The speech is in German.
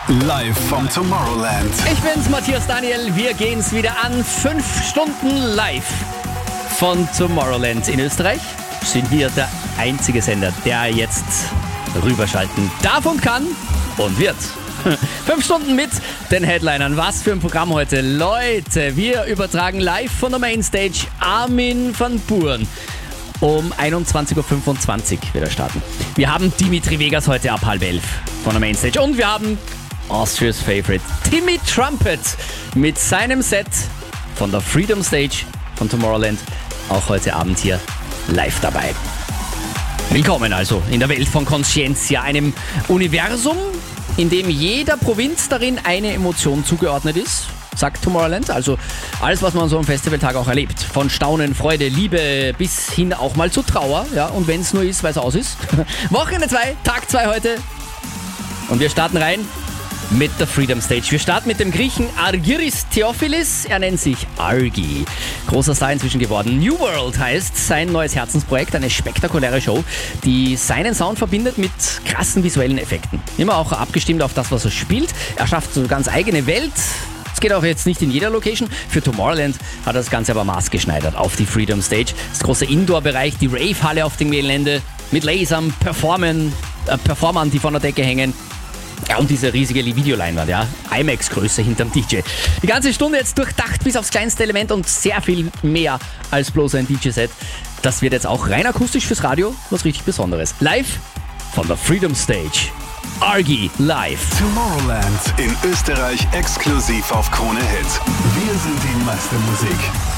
Live vom Tomorrowland. Ich bin's, Matthias Daniel. Wir gehen's wieder an. 5 Stunden live von Tomorrowland in Österreich. Sind wir der einzige Sender, der jetzt rüberschalten darf und kann und wird. 5 Stunden mit den Headlinern. Was für ein Programm heute. Leute, wir übertragen live von der Mainstage Armin van Buuren. Um 21.25 Uhr wieder starten. Wir haben Dimitri Vegas heute ab 10:30 von der Mainstage. Und wir haben Austria's Favorite Timmy Trumpet mit seinem Set von der Freedom Stage von Tomorrowland. Auch heute Abend hier live dabei. Willkommen also in der Welt von Conscientia, einem Universum, in dem jeder Provinz darin eine Emotion zugeordnet ist, sagt Tomorrowland. Also alles, was man so am Festivaltag auch erlebt. Von Staunen, Freude, Liebe bis hin auch mal zu Trauer. Ja, und wenn es nur ist, weil es aus ist. Wochenende 2, Tag 2 heute. Und wir starten rein mit der Freedom Stage. Wir starten mit dem Griechen Argyris Theophilis. Er nennt sich Argy. Großer Star inzwischen geworden. New World heißt sein neues Herzensprojekt. Eine spektakuläre Show, die seinen Sound verbindet mit krassen visuellen Effekten. Immer auch abgestimmt auf das, was er spielt. Er schafft so eine ganz eigene Welt. Es geht auch jetzt nicht in jeder Location. Für Tomorrowland hat er das Ganze aber maßgeschneidert auf die Freedom Stage. Das große Indoor-Bereich, die Rave-Halle auf dem Gelände mit Lasern, Performern, die von der Decke hängen. Ja, und diese riesige Videoleinwand, ja, IMAX-Größe hinterm DJ. Die ganze Stunde jetzt durchdacht bis aufs kleinste Element und sehr viel mehr als bloß ein DJ-Set. Das wird jetzt auch rein akustisch fürs Radio, was richtig Besonderes. Live von der Freedom Stage. Argy live. Tomorrowland in Österreich exklusiv auf Krone Hit. Wir sind die Meistermusik.